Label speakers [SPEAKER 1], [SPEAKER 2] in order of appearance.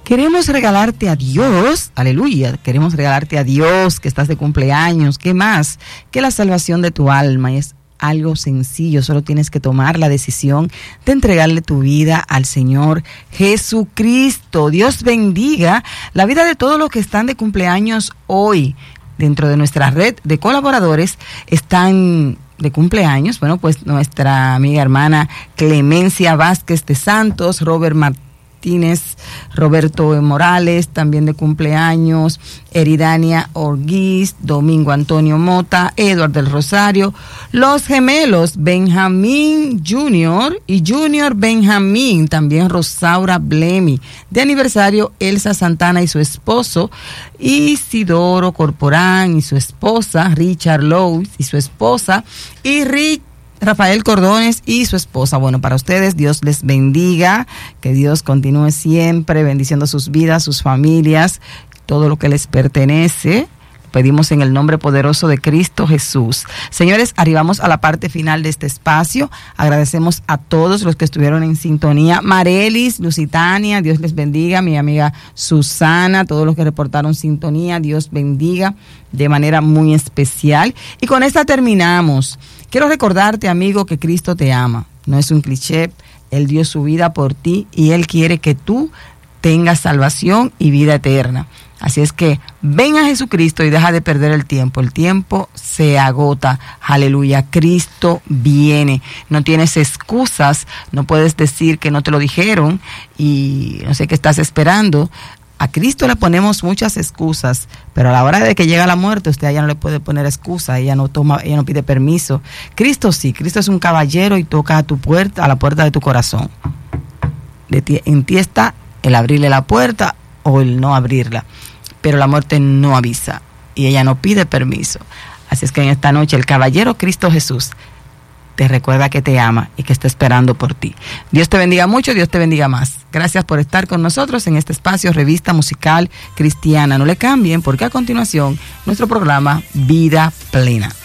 [SPEAKER 1] Queremos regalarte a Dios, aleluya, queremos regalarte a Dios que estás de cumpleaños. ¿Qué más? Que la salvación de tu alma. Y es algo sencillo, solo tienes que tomar la decisión de entregarle tu vida al Señor Jesucristo. Dios bendiga la vida de todos los que están de cumpleaños hoy. Dentro de nuestra red de colaboradores están de cumpleaños, bueno, pues nuestra amiga hermana Clemencia Vázquez de Santos, Robert Martínez, Roberto Morales, también de cumpleaños, Eridania Orguiz, Domingo Antonio Mota, Edward del Rosario, los gemelos Benjamín Junior y Junior Benjamín, también Rosaura Blemi, de aniversario Elsa Santana y su esposo, Isidoro Corporán y su esposa, Richard Lowe y su esposa, y Rafael Cordones y su esposa. Bueno, para ustedes, Dios les bendiga, que Dios continúe siempre bendiciendo sus vidas, sus familias, todo lo que les pertenece. Pedimos en el nombre poderoso de Cristo Jesús. Señores, arribamos a la parte final de este espacio. Agradecemos a todos los que estuvieron en sintonía. Marelis, Lusitania, Dios les bendiga. Mi amiga Susana, todos los que reportaron sintonía, Dios bendiga de manera muy especial. Y con esta terminamos. Quiero recordarte, amigo, que Cristo te ama. No es un cliché. Él dio su vida por ti y Él quiere que tú tengas salvación y vida eterna. Así es que ven a Jesucristo y deja de perder el tiempo. El tiempo se agota. Aleluya. Cristo viene. No tienes excusas. No puedes decir que no te lo dijeron y no sé qué estás esperando. A Cristo le ponemos muchas excusas, pero a la hora de que llega la muerte, usted ya no le puede poner excusa, ella no pide permiso. Cristo sí, Cristo es un caballero y toca a tu puerta, a la puerta de tu corazón. En ti está el abrirle la puerta o el no abrirla, pero la muerte no avisa y ella no pide permiso. Así es que en esta noche el caballero Cristo Jesús te recuerda que te ama y que está esperando por ti. Dios te bendiga mucho, Dios te bendiga más. Gracias por estar con nosotros en este espacio Revista Musical Cristiana. No le cambien porque a continuación nuestro programa Vida Plena.